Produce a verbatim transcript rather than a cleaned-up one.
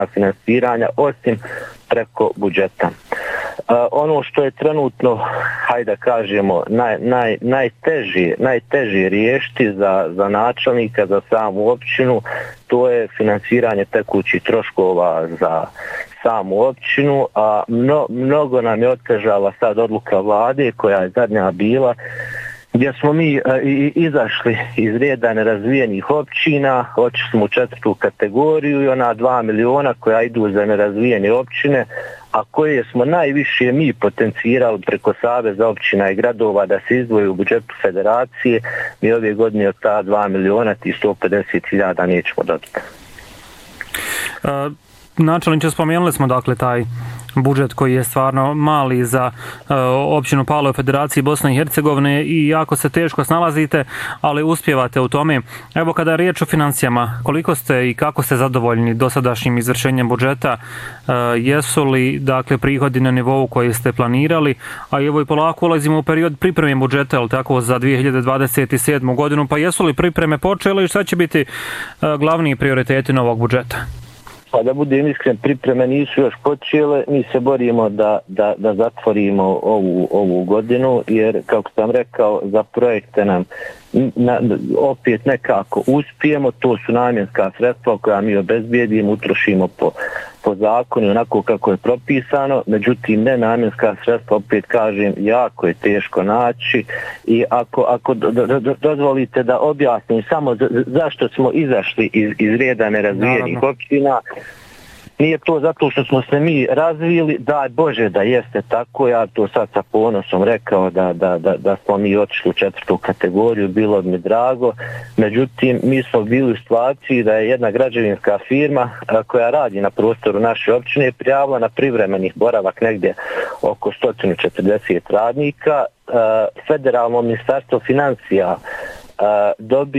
finansiranja osim preko budžeta. Uh, ono što je trenutno, hajde da kažemo, naj, naj, najteže, najteže riješiti za, za načelnika, za samu općinu, to je finansiranje tekućih troškova za samu općinu, a mno, mnogo nam je otežala sad odluka vlade koja je zadnja bila, gdje smo mi e, izašli iz reda nerazvijenih općina, otišli smo u četvrtu kategoriju i ona dva miliona koja idu za nerazvijene općine, a koje smo najviše mi potencirali preko Saveza općina i gradova da se izdvoji u budžetu federacije, mi ove godine od ta dva miliona ti sto pedeset hiljada nećemo dobiti. Uh... Načelniče, spomenuli smo dakle taj budžet koji je stvarno mali za uh, općinu Pale u Federaciji Bosne i Hercegovine i jako se teško snalazite, ali uspijevate u tome. Evo, kada je riječ o financijama, koliko ste i kako ste zadovoljni dosadašnjim izvršenjem budžeta? Uh, jesu li dakle prihodi na nivou koji ste planirali? A evo i polako ulazimo u period pripreme budžeta, ali tako za dvije hiljade dvadeset sedmu godinu, pa jesu li pripreme počele i šta će biti uh, glavni prioriteti novog budžeta? Pa da budem iskren, pripreme nisu još počele, mi se borimo da, da, da zatvorimo ovu, ovu godinu, jer kako sam rekao, za projekte nam na, opet nekako uspijemo, to su namjenska sredstva koja mi obezbijedimo, utrošimo po, po zakonu, onako kako je propisano, međutim ne namjenska sredstva, opet kažem, jako je teško naći i ako, ako do, do, do, dozvolite da objasnim samo zašto smo izašli iz, iz reda nerazvijenih općina. Nije to zato što smo se mi razvili, daj Bože da jeste tako, ja to sad sa ponosom rekao da, da, da, da smo mi otišli u četvrtu kategoriju, bilo mi drago, međutim mi smo bili u situaciji da je jedna građevinska firma a, koja radi na prostoru naše općine prijavila na privremenih boravak negdje oko sto četrdeset radnika, a, federalno ministarstvo financija a, dobi